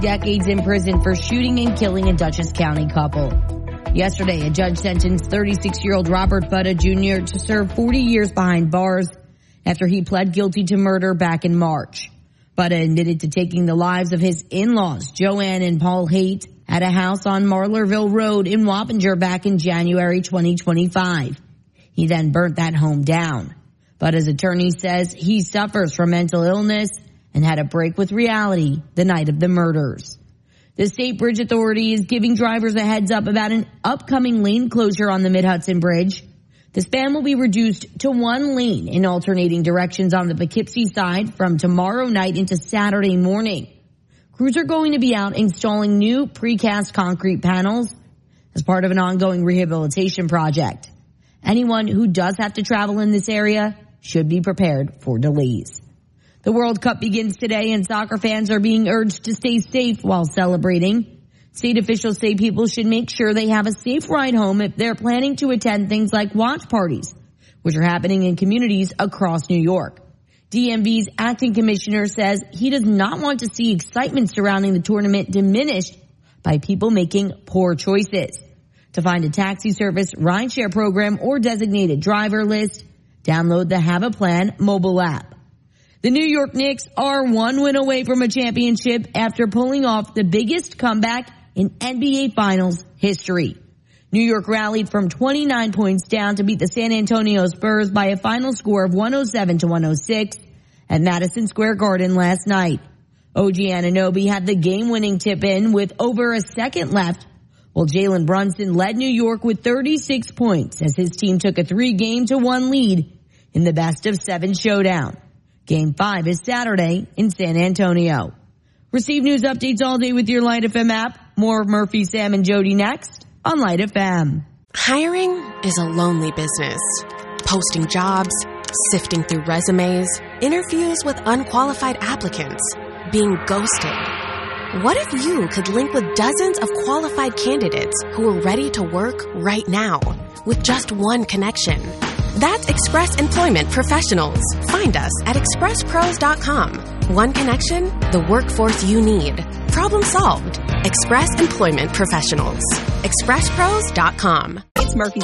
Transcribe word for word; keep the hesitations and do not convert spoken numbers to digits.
decades in prison for shooting and killing a Dutchess County couple. Yesterday, a judge sentenced thirty-six-year-old Robert Butta Junior to serve forty years behind bars after he pled guilty to murder back in March. Butta admitted to taking the lives of his in-laws, Joanne and Paul Haight, at a house on Marlarville Road in Wappinger back in January twenty twenty-five. He then burnt that home down. Butta's attorney says he suffers from mental illness and had a break with reality the night of the murders. The State Bridge Authority is giving drivers a heads up about an upcoming lane closure on the Mid-Hudson Bridge. The span will be reduced to one lane in alternating directions on the Poughkeepsie side from tomorrow night into Saturday morning. Crews are going to be out installing new precast concrete panels as part of an ongoing rehabilitation project. Anyone who does have to travel in this area should be prepared for delays. The World Cup begins today and soccer fans are being urged to stay safe while celebrating. State officials say people should make sure they have a safe ride home if they're planning to attend things like watch parties, which are happening in communities across New York. D M V's acting commissioner says he does not want to see excitement surrounding the tournament diminished by people making poor choices. To find a taxi service, rideshare program, or designated driver list, download the Have a Plan mobile app. The New York Knicks are one win away from a championship after pulling off the biggest comeback in N B A Finals history. New York rallied from twenty-nine points down to beat the San Antonio Spurs by a final score of one oh seven to one oh six at Madison Square Garden last night. O G Anunoby had the game-winning tip in with over a second left, while Jalen Brunson led New York with thirty-six points as his team took a three-game to one lead in the best-of-seven showdown. Game five is Saturday in San Antonio. Receive news updates all day with your Light F M app. More of Murphy, Sam, and Jody next on Light F M. Hiring is a lonely business. Posting jobs, sifting through resumes, interviews with unqualified applicants, being ghosted. What if you could link with dozens of qualified candidates who are ready to work right now with just one connection? That's Express Employment Professionals. Find us at express pros dot com. One connection, the workforce you need. Problem solved. Express Employment Professionals. express pros dot com. It's Murphy,